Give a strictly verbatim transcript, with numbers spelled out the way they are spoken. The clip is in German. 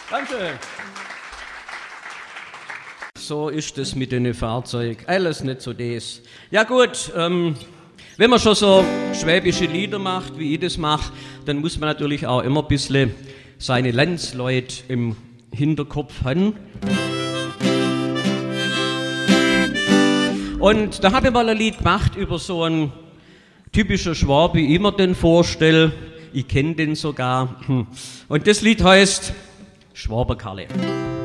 Danke. So ist es mit den Fahrzeugen. Alles nicht so das. Ja gut, ähm, wenn man schon so schwäbische Lieder macht, wie ich das mache, dann muss man natürlich auch immer ein bisschen seine Landsleute im Hinterkopf haben. Und da habe ich mal ein Lied gemacht über so einen typischen Schwab, wie ich mir den vorstelle. Ich kenne den sogar. Und das Lied heißt Schwaberkarle.